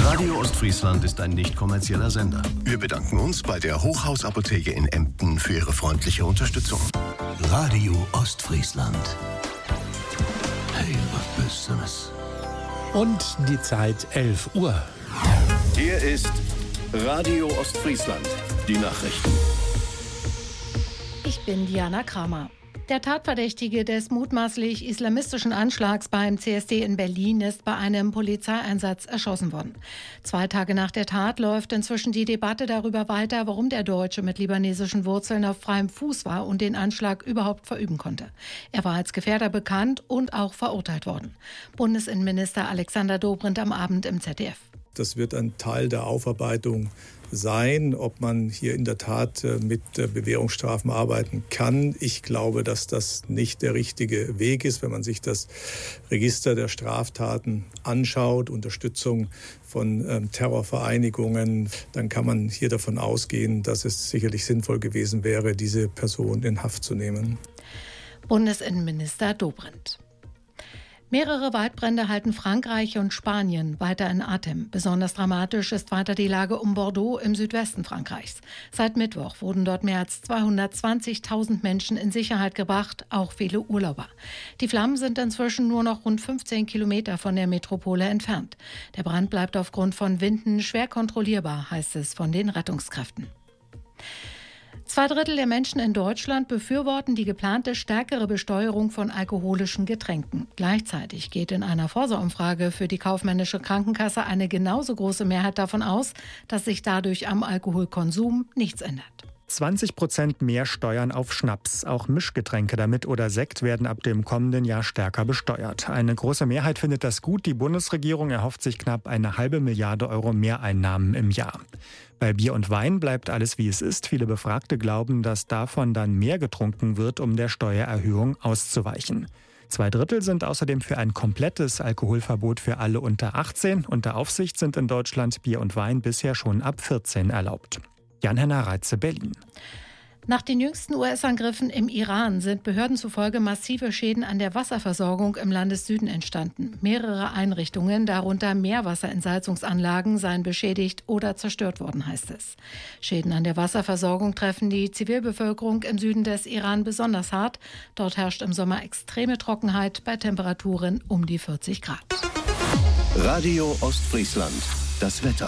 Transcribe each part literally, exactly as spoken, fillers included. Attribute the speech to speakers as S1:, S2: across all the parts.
S1: Radio Ostfriesland ist ein nicht kommerzieller Sender. Wir bedanken uns bei der Hochhausapotheke in Emden für ihre freundliche Unterstützung. Radio Ostfriesland. Hey, was bist du das?
S2: Und die Zeit elf Uhr.
S1: Hier ist Radio Ostfriesland. Die Nachrichten.
S3: Ich bin Diana Kramer. Der Tatverdächtige des mutmaßlich islamistischen Anschlags beim C S D in Berlin ist bei einem Polizeieinsatz erschossen worden. Zwei Tage nach der Tat läuft inzwischen die Debatte darüber weiter, warum der Deutsche mit libanesischen Wurzeln auf freiem Fuß war und den Anschlag überhaupt verüben konnte. Er war als Gefährder bekannt und auch verurteilt worden. Bundesinnenminister Alexander Dobrindt am Abend im Z D F.
S4: Das wird ein Teil der Aufarbeitung sein, ob man hier in der Tat mit Bewährungsstrafen arbeiten kann. Ich glaube, dass das nicht der richtige Weg ist, wenn man sich das Register der Straftaten anschaut, Unterstützung von ähm, Terrorvereinigungen, dann kann man hier davon ausgehen, dass es sicherlich sinnvoll gewesen wäre, diese Person in Haft zu nehmen.
S3: Bundesinnenminister Dobrindt. Mehrere Waldbrände halten Frankreich und Spanien weiter in Atem. Besonders dramatisch ist weiter die Lage um Bordeaux im Südwesten Frankreichs. Seit Mittwoch wurden dort mehr als zweihundertzwanzigtausend Menschen in Sicherheit gebracht, auch viele Urlauber. Die Flammen sind inzwischen nur noch rund fünfzehn Kilometer von der Metropole entfernt. Der Brand bleibt aufgrund von Winden schwer kontrollierbar, heißt es von den Rettungskräften. Zwei Drittel der Menschen in Deutschland befürworten die geplante stärkere Besteuerung von alkoholischen Getränken. Gleichzeitig geht in einer Forsa-Umfrage für die kaufmännische Krankenkasse eine genauso große Mehrheit davon aus, dass sich dadurch am Alkoholkonsum nichts ändert.
S2: zwanzig Prozent mehr Steuern auf Schnaps. Auch Mischgetränke damit oder Sekt werden ab dem kommenden Jahr stärker besteuert. Eine große Mehrheit findet das gut. Die Bundesregierung erhofft sich knapp eine halbe Milliarde Euro Mehreinnahmen im Jahr. Bei Bier und Wein bleibt alles wie es ist. Viele Befragte glauben, dass davon dann mehr getrunken wird, um der Steuererhöhung auszuweichen. Zwei Drittel sind außerdem für ein komplettes Alkoholverbot für alle unter achtzehn. Unter Aufsicht sind in Deutschland Bier und Wein bisher schon ab vierzehn erlaubt. Jan-Henner Reitze, Berlin.
S3: Nach den jüngsten U S-Angriffen im Iran sind Behörden zufolge massive Schäden an der Wasserversorgung im Landessüden entstanden. Mehrere Einrichtungen, darunter Meerwasserentsalzungsanlagen, seien beschädigt oder zerstört worden, heißt es. Schäden an der Wasserversorgung treffen die Zivilbevölkerung im Süden des Iran besonders hart. Dort herrscht im Sommer extreme Trockenheit bei Temperaturen um die vierzig Grad.
S1: Radio Ostfriesland. Das Wetter.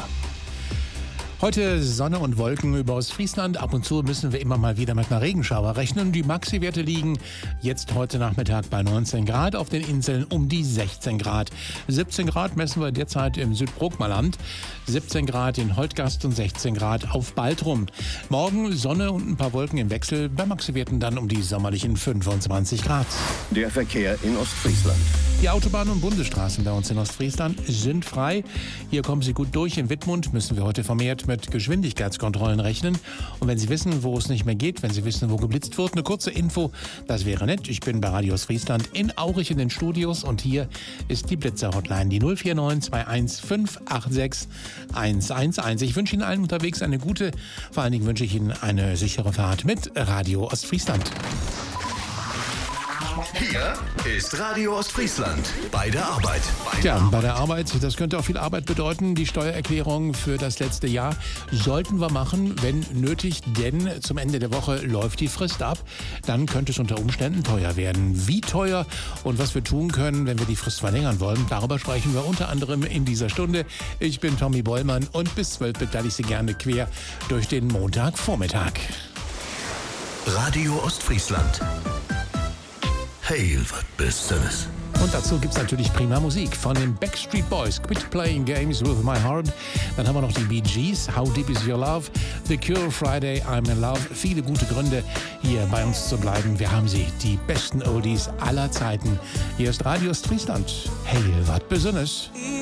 S2: Heute Sonne und Wolken über Ostfriesland. Ab und zu müssen wir immer mal wieder mit einer Regenschauer rechnen. Die Maxi-Werte liegen jetzt heute Nachmittag bei neunzehn Grad, auf den Inseln um die sechzehn Grad. siebzehn Grad messen wir derzeit im Südbrookmerland, siebzehn Grad in Holtgast und sechzehn Grad auf Baltrum. Morgen Sonne und ein paar Wolken im Wechsel, bei Maxi-Werten dann um die sommerlichen fünfundzwanzig Grad.
S1: Der Verkehr in Ostfriesland.
S2: Die Autobahnen und Bundesstraßen bei uns in Ostfriesland sind frei. Hier kommen Sie gut durch. In Wittmund müssen wir heute vermehrt mit Geschwindigkeitskontrollen rechnen. Und wenn Sie wissen, wo es nicht mehr geht, wenn Sie wissen, wo geblitzt wird, eine kurze Info, das wäre nett. Ich bin bei Radio Ostfriesland in Aurich in den Studios und hier ist die Blitzer-Hotline, die null vier neun zwei eins fünf acht sechs eins eins eins. Ich wünsche Ihnen allen unterwegs eine gute, vor allen Dingen wünsche ich Ihnen eine sichere Fahrt mit Radio Ostfriesland.
S1: Hier ist Radio Ostfriesland. Bei der Arbeit. Bei
S2: Tja, bei der Arbeit, das könnte auch viel Arbeit bedeuten. Die Steuererklärung für das letzte Jahr sollten wir machen, wenn nötig, denn zum Ende der Woche läuft die Frist ab. Dann könnte es unter Umständen teuer werden. Wie teuer und was wir tun können, wenn wir die Frist verlängern wollen, darüber sprechen wir unter anderem in dieser Stunde. Ich bin Tommy Bollmann und bis zwölf begleite ich Sie gerne quer durch den Montagvormittag.
S1: Radio Ostfriesland. Hey, was bist du das?
S2: Und dazu gibt es natürlich prima Musik von den Backstreet Boys, Quit Playing Games with My Heart. Dann haben wir noch die Bee Gees, How Deep Is Your Love, The Cure, Friday, I'm in Love. Viele gute Gründe, hier bei uns zu bleiben. Wir haben sie, die besten Oldies aller Zeiten. Hier ist Radio Ostfriesland. Hey, was Besonderes.